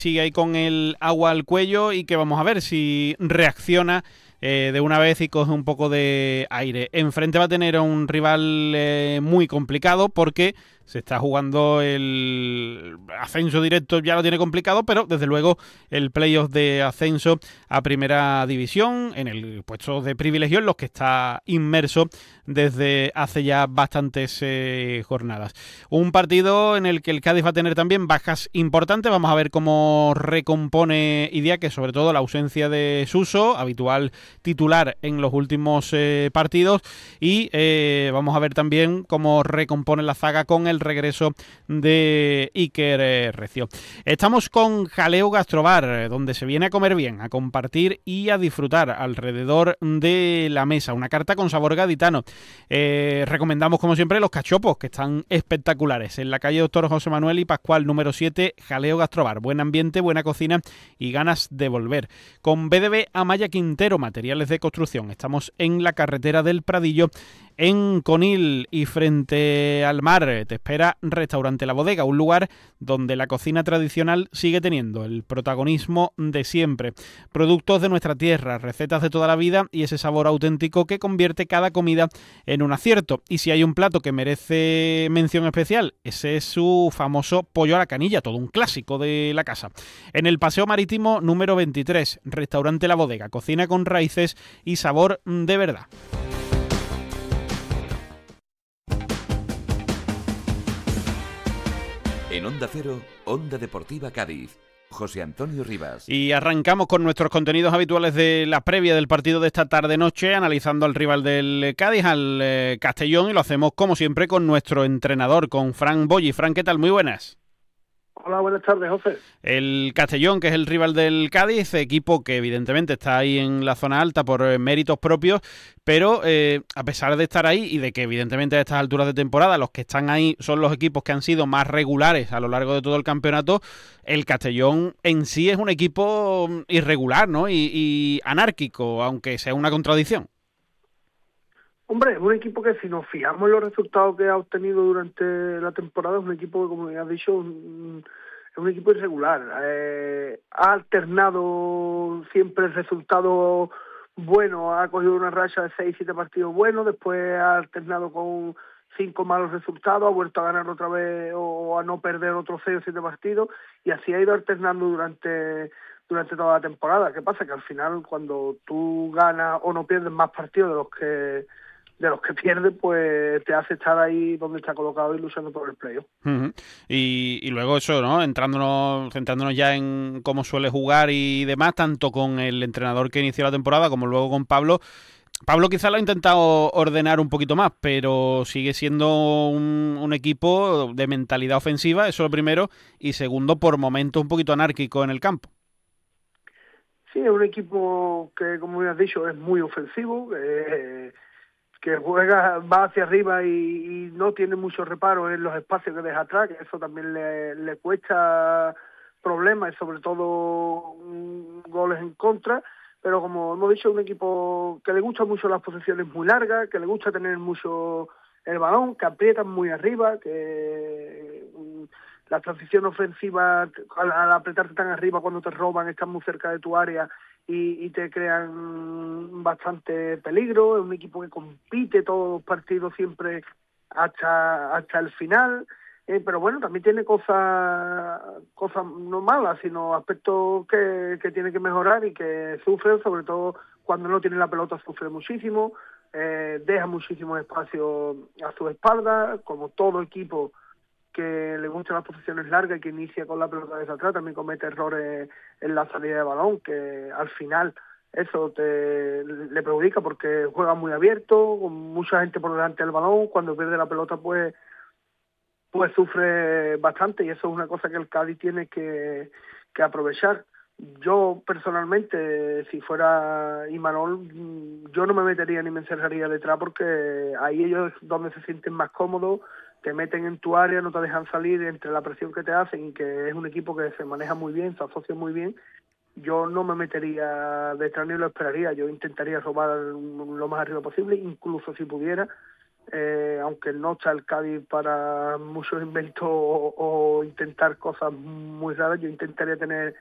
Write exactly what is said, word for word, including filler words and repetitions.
sigue ahí con el agua al cuello y que vamos a ver si reacciona eh, de una vez y coge un poco de aire. Enfrente va a tener a un rival eh, muy complicado porque se está jugando el ascenso directo, ya lo tiene complicado, pero desde luego el playoff de ascenso a primera división, en el puesto de privilegio en los que está inmerso desde hace ya bastantes eh, jornadas. Un partido en el que el Cádiz va a tener también bajas importantes. Vamos a ver cómo recompone Idia, que sobre todo la ausencia de Suso, habitual titular en los últimos eh, partidos, y eh, vamos a ver también cómo recompone la zaga con el regreso de Iker eh, Recio. Estamos con Jaleo Gastrobar, donde se viene a comer bien, a compartir y a disfrutar alrededor de la mesa. Una carta con sabor gaditano. Eh, recomendamos como siempre los cachopos, que están espectaculares, en la calle Doctor José Manuel y Pascual número siete, Jaleo Gastrobar. Buen ambiente, buena cocina y ganas de volver. Con B D B Amaya Quintero, materiales de construcción. Estamos en la carretera del Pradillo, en Conil, y frente al mar te espera Restaurante La Bodega, un lugar donde la cocina tradicional sigue teniendo el protagonismo de siempre. Productos de nuestra tierra, recetas de toda la vida y ese sabor auténtico que convierte cada comida en un acierto. Y si hay un plato que merece mención especial, ese es su famoso pollo a la canilla, todo un clásico de la casa. En el Paseo Marítimo número veintitrés, Restaurante La Bodega, cocina con raíces y sabor de verdad. En Onda Cero, Onda Deportiva Cádiz, José Antonio Rivas. Y arrancamos con nuestros contenidos habituales de la previa del partido de esta tarde-noche, analizando al rival del Cádiz, al eh, Castellón, y lo hacemos como siempre con nuestro entrenador, con Fran Bolli. Fran, ¿qué tal? Muy buenas. Hola, buenas tardes, José. El Castellón, que es el rival del Cádiz, equipo que evidentemente está ahí en la zona alta por eh, méritos propios, pero eh, a pesar de estar ahí y de que evidentemente a estas alturas de temporada los que están ahí son los equipos que han sido más regulares a lo largo de todo el campeonato, el Castellón en sí es un equipo irregular, ¿no? Y, y anárquico, aunque sea una contradicción. Hombre, es un equipo que si nos fijamos en los resultados que ha obtenido durante la temporada, es un equipo que, como ya has dicho, un, es un equipo irregular. Eh, ha alternado siempre el resultado bueno, ha cogido una racha de seis, siete partidos buenos, después ha alternado con cinco malos resultados, ha vuelto a ganar otra vez o a no perder otros seis o siete partidos, y así ha ido alternando durante durante toda la temporada. ¿Qué pasa? Que al final, cuando tú ganas o no pierdes más partidos de los que de los que pierde, pues te hace estar ahí donde está colocado y luchando por el playoff. Uh-huh. y, y luego eso, ¿no? Entrándonos, centrándonos ya en cómo suele jugar y demás, tanto con el entrenador que inició la temporada como luego con Pablo. Pablo quizá lo ha intentado ordenar un poquito más, pero sigue siendo un, un equipo de mentalidad ofensiva, eso es lo primero, y segundo, por momentos un poquito anárquico en el campo. Sí, es un equipo que, como ya has dicho, es muy ofensivo, eh, que juega, va hacia arriba y, y no tiene mucho reparo en los espacios que deja atrás, que eso también le, le cuesta problemas y sobre todo mm, goles en contra, pero como hemos dicho, es un equipo que le gusta mucho las posiciones muy largas, que le gusta tener mucho el balón, que aprietan muy arriba, que mm, la transición ofensiva, al, al apretarte tan arriba cuando te roban, están muy cerca de tu área, Y, y te crean bastante peligro. Es un equipo que compite todos los partidos siempre hasta hasta el final, eh, pero bueno, también tiene cosas cosas no malas, sino aspectos que, que tiene que mejorar y que sufre, sobre todo cuando no tiene la pelota sufre muchísimo, eh, deja muchísimo espacio a su espalda, como todo equipo que le gustan las posiciones largas y que inicia con la pelota desde atrás, también comete errores en la salida de balón, que al final eso te le perjudica porque juega muy abierto, con mucha gente por delante del balón, cuando pierde la pelota pues pues sufre bastante, y eso es una cosa que el Cádiz tiene que, que aprovechar. Yo personalmente, si fuera Imanol, yo no me metería ni me encerraría detrás, porque ahí ellos es donde se sienten más cómodos, te meten en tu área, no te dejan salir entre la presión que te hacen, y que es un equipo que se maneja muy bien, se asocia muy bien. Yo no me metería detrás ni lo esperaría, yo intentaría robar lo más arriba posible, incluso si pudiera, eh, aunque no está el Cádiz para muchos inventos o, o intentar cosas muy raras, yo intentaría tener